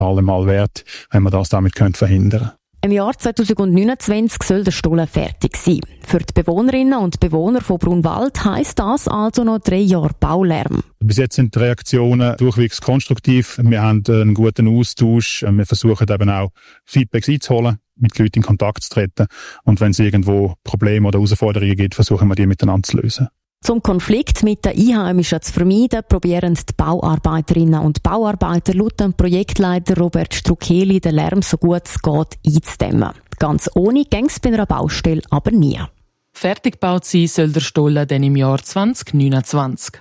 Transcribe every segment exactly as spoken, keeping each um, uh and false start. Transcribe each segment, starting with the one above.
allemal wert, wenn man das damit verhindern könnte. Im Jahr zwanzig neunundzwanzig soll der Stollen fertig sein. Für die Bewohnerinnen und Bewohner von Brunwald heisst das also noch drei Jahre Baulärm. Bis jetzt sind die Reaktionen durchwegs konstruktiv. Wir haben einen guten Austausch. Wir versuchen eben auch Feedbacks einzuholen, mit Leuten in Kontakt zu treten. Und wenn es irgendwo Probleme oder Herausforderungen gibt, versuchen wir die miteinander zu lösen. Zum Konflikt mit den Einheimischen zu vermeiden, probieren die Bauarbeiterinnen und Bauarbeiter laut dem Projektleiter Robert Struckeli den Lärm so gut es geht einzudämmen. Ganz ohne gäng's bei einer Baustelle aber nie. Fertig gebaut sein soll der Stollen dann im Jahr zwanzig neunundzwanzig.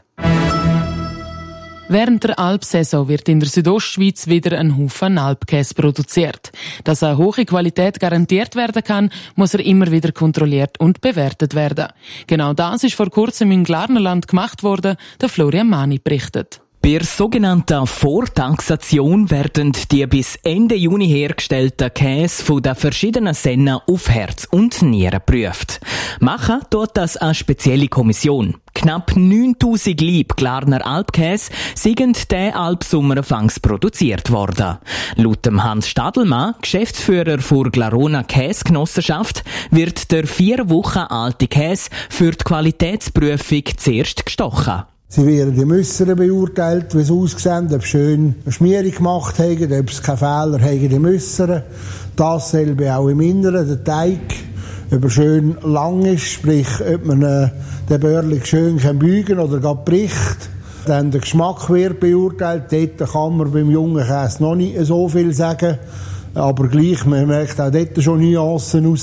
Während der Alpsaison wird in der Südostschweiz wieder ein Haufen Alpkäse produziert. Dass eine hohe Qualität garantiert werden kann, muss er immer wieder kontrolliert und bewertet werden. Genau das ist vor kurzem im Glarnerland gemacht worden, der Florian Mani berichtet. Bei der sogenannten Vortaxation werden die bis Ende Juni hergestellten Käse von den verschiedenen Sennen auf Herz und Nieren geprüft. Machen tut das eine spezielle Kommission. Knapp neuntausend Lieb Glarner Alpkäse sind diesen Alpsommeranfangs produziert worden. Laut dem Hans Stadelmann, Geschäftsführer der Glarona Käsegenossenschaft, wird der vier Wochen alte Käse für die Qualitätsprüfung zuerst gestochen. Sie werden die Müsser beurteilt, wie sie aussehen, ob sie schön eine Schmierung gemacht haben, ob es keine Fehler haben, die Müsser. Dasselbe auch im Inneren, der Teig, ob er schön lang ist, sprich, ob man äh, den Börlig schön beugen kann oder gar bricht. Dann der Geschmack wird beurteilt. Dort kann man beim jungen Käse noch nicht so viel sagen. Aber gleich, man merkt auch dort schon Nuancen raus.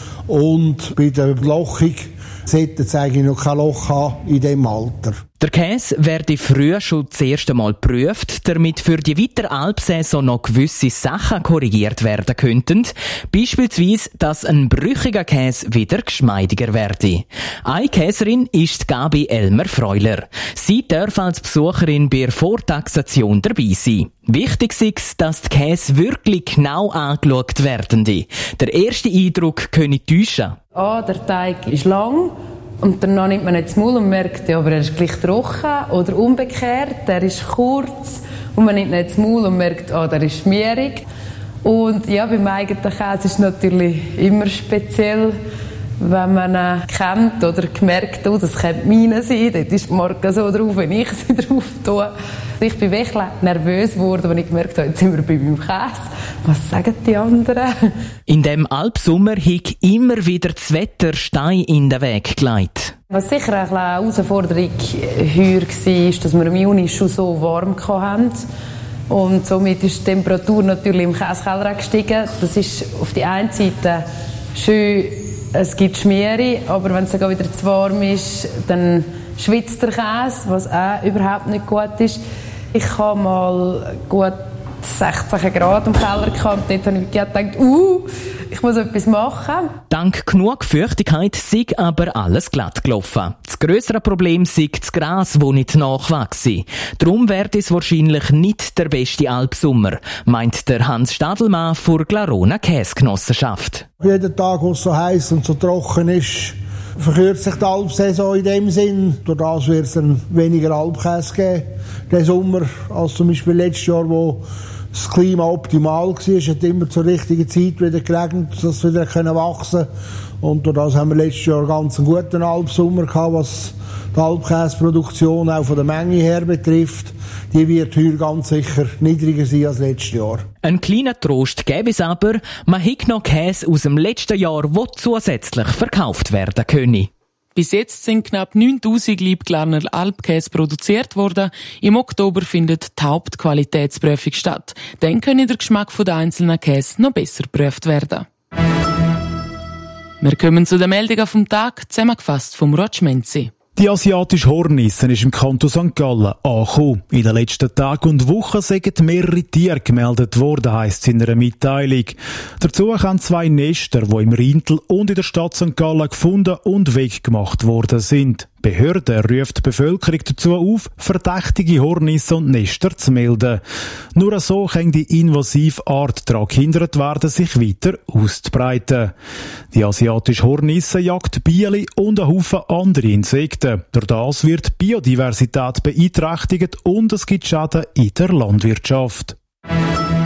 Und bei der Lochung sollte es eigentlich noch kein Loch haben in diesem Alter. Der Käse werde früh schon das erste Mal geprüft, damit für die weitere Alpsaison noch gewisse Sachen korrigiert werden könnten. Beispielsweise, dass ein brüchiger Käse wieder geschmeidiger werde. Eine Käserin ist Gabi Elmer-Freuler. Sie darf als Besucherin bei der Vortaxation dabei sein. Wichtig ist, dass die Käse wirklich genau angeschaut werden. Der erste Eindruck könne täuschen. Ah, der Teig ist lang. Und dann nimmt man jetzt Maul und merkt, ja, aber er ist gleich trocken. Oder umgekehrt, der ist kurz. Und man nimmt jetzt Maul und merkt, ah, der ist schmierig. Und ja, beim eigenen Käse ist es natürlich immer speziell, wenn man ihn kennt oder gemerkt, oh, das könnte meine sein. Dort ist die Marke so drauf, wenn ich sie drauf tue. Ich bin wirklich nervös geworden, als ich gemerkt habe, jetzt sind wir bei meinem Käse. Was sagen die anderen? In dem Alpsommer hat immer wieder das Wetter Steine in den Weg gelegt. Was sicher eine Herausforderung heuer war, ist, dass wir im Juni schon so warm hatten. Und somit ist die Temperatur natürlich im Käsekeller gestiegen. Das ist auf die einen Seite schön, es gibt Schmiere, aber wenn es dann wieder zu warm ist, dann schwitzt der Käse, was auch überhaupt nicht gut ist. Ich habe mal gut sechzehn Grad im Keller gehabt und dort habe ich gedacht, uh, ich muss etwas machen. Dank genug Feuchtigkeit sei aber alles glatt gelaufen. Das grössere Problem sei das Gras, das nicht nachwachse. Darum werde es wahrscheinlich nicht der beste Alpsommer, meint der Hans Stadelmann von Glarona Käsegenossenschaft. Jeden Tag, wo es so heiß und so trocken ist, verkürzt sich die Alpsaison in dem Sinn. Durch das wird es dann weniger Alpkäse geben, den Sommer, als zum Beispiel letztes Jahr, wo das Klima optimal war. Es hat immer zur richtigen Zeit wieder geregnet, dass wir wieder wachsen können. Und durch das haben wir letztes Jahr ganz einen guten Alpsommer gehabt, was die Alpkäseproduktion auch von der Menge her betrifft. Die wird heuer ganz sicher niedriger sein als letztes Jahr. Ein kleiner Trost gäbe es aber, man hat noch Käse aus dem letzten Jahr, der zusätzlich verkauft werden könne. Bis jetzt sind knapp neuntausend Lieb Glarner Alpkäse produziert worden. Im Oktober findet die Hauptqualitätsprüfung statt. Dann kann der Geschmack der einzelnen Käse noch besser geprüft werden. Wir kommen zu den Meldungen vom Tag, zusammengefasst vom Rotschmenzi. Die asiatische Hornisse ist im Kanton Sankt Gallen angekommen. In den letzten Tagen und Wochen sind mehrere Tiere gemeldet worden, heisst es in einer Mitteilung. Dazu kann zwei Nester, die im Rintel und in der Stadt Sankt Gallen gefunden und weggemacht worden sind. Die Behörde ruft die Bevölkerung dazu auf, verdächtige Hornisse und Nester zu melden. Nur so kann die invasive Art daran gehindert werden, sich weiter auszubreiten. Die asiatische Hornisse jagt Bienen und einen Haufen andere Insekten. Durch das wird die Biodiversität beeinträchtigt und es gibt Schäden in der Landwirtschaft.